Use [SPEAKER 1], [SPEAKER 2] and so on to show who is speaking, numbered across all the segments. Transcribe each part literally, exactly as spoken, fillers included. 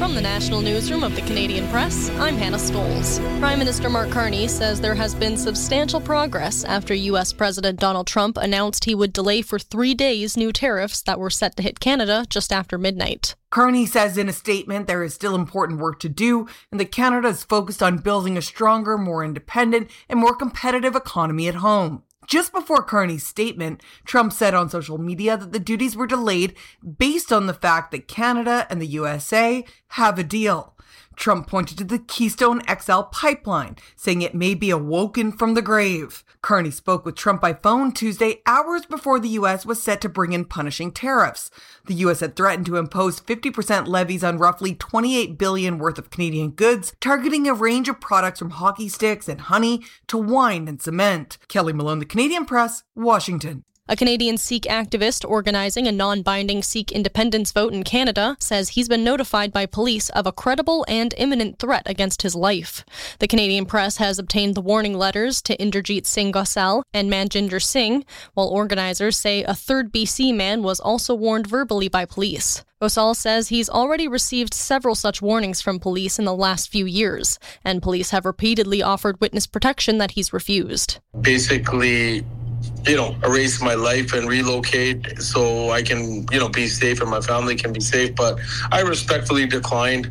[SPEAKER 1] From the National Newsroom of the Canadian Press, I'm Hannah Stoles. Prime Minister Mark Carney says there has been substantial progress after U S President Donald Trump announced he would delay for three days new tariffs that were set to hit Canada just after midnight.
[SPEAKER 2] Carney says in a statement there is still important work to do and that Canada is focused on building a stronger, more independent, and more competitive economy at home. Just before Carney's statement, Trump said on social media that the duties were delayed based on the fact that Canada and the U S A have a deal. Trump pointed to the Keystone X L pipeline, saying it may be awoken from the grave. Carney spoke with Trump by phone Tuesday, hours before the U S was set to bring in punishing tariffs. The U S had threatened to impose fifty percent levies on roughly twenty-eight billion dollars worth of Canadian goods, targeting a range of products from hockey sticks and honey to wine and cement. Kelly Malone, The Canadian Press, Washington.
[SPEAKER 1] A Canadian Sikh activist organizing a non-binding Sikh independence vote in Canada says he's been notified by police of a credible and imminent threat against his life. The Canadian Press has obtained the warning letters to Inderjeet Singh Gosal and Manjinder Singh, while organizers say a third B C man was also warned verbally by police. Gosal says he's already received several such warnings from police in the last few years, and police have repeatedly offered witness protection that he's refused.
[SPEAKER 3] Basically, you know, erase my life and relocate so I can, you know, be safe and my family can be safe. But I respectfully declined.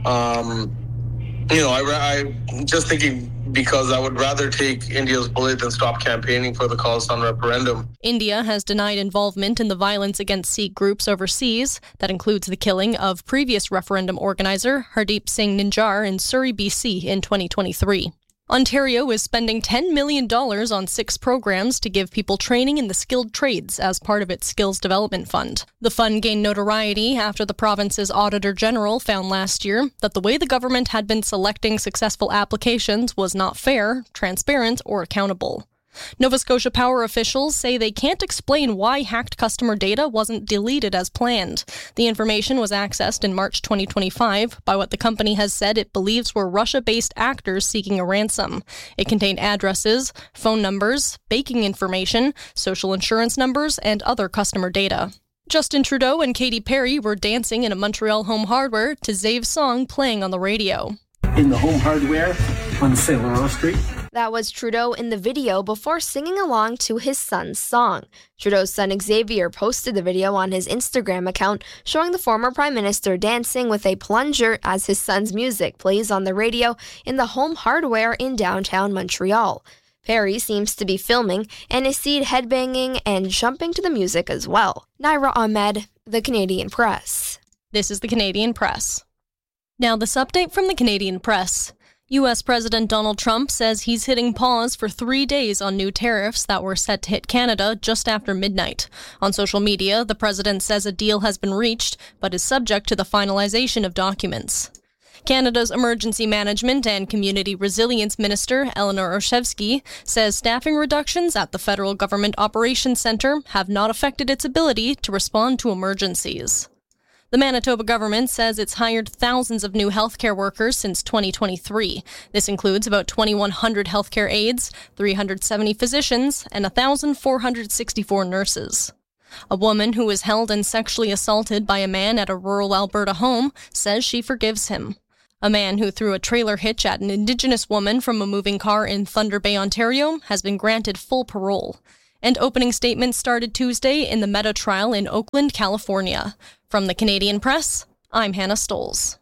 [SPEAKER 3] Um, you know, I, I'm just thinking because I would rather take India's bullet than stop campaigning for the Khalistan referendum.
[SPEAKER 1] India has denied involvement in the violence against Sikh groups overseas. That includes the killing of previous referendum organizer Hardeep Singh Nijjar in Surrey, B C in twenty twenty-three. Ontario is spending ten million dollars on six programs to give people training in the skilled trades as part of its Skills Development Fund. The fund gained notoriety after the province's Auditor General found last year that the way the government had been selecting successful applications was not fair, transparent, or accountable. Nova Scotia Power officials say they can't explain why hacked customer data wasn't deleted as planned. The information was accessed in March twenty twenty-five by what the company has said it believes were Russia-based actors seeking a ransom. It contained addresses, phone numbers, banking information, social insurance numbers, and other customer data. Justin Trudeau and Katy Perry were dancing in a Montreal Home Hardware to Zave's song playing on the radio.
[SPEAKER 4] In the Home Hardware on Saint Laurent Street.
[SPEAKER 5] That was Trudeau in the video before singing along to his son's song. Trudeau's son Xavier posted the video on his Instagram account showing the former Prime Minister dancing with a plunger as his son's music plays on the radio in the Home Hardware in downtown Montreal. Perry seems to be filming and is seen headbanging and jumping to the music as well. Naira Ahmed, The Canadian Press.
[SPEAKER 1] This is The Canadian Press. Now this update from The Canadian Press. U S President Donald Trump says he's hitting pause for three days on new tariffs that were set to hit Canada just after midnight. On social media, the president says a deal has been reached, but is subject to the finalization of documents. Canada's Emergency Management and Community Resilience Minister, Eleanor Orszewski, says staffing reductions at the Federal Government Operations Centre have not affected its ability to respond to emergencies. The Manitoba government says it's hired thousands of new healthcare workers since twenty twenty-three. This includes about twenty-one hundred healthcare aides, three hundred seventy physicians, and one thousand four hundred sixty-four nurses. A woman who was held and sexually assaulted by a man at a rural Alberta home says she forgives him. A man who threw a trailer hitch at an Indigenous woman from a moving car in Thunder Bay, Ontario, has been granted full parole. And opening statements started Tuesday in the Meta trial in Oakland, California. From the Canadian Press, I'm Hannah Stoles.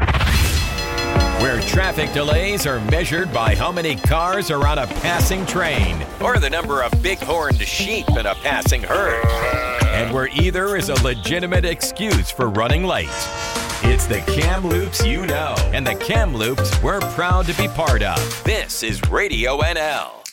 [SPEAKER 6] Where traffic delays are measured by how many cars are on a passing train, or the number of big-horned sheep in a passing herd. And where either is a legitimate excuse for running late. It's the Kamloops you know, and the Kamloops we're proud to be part of. This is Radio N L.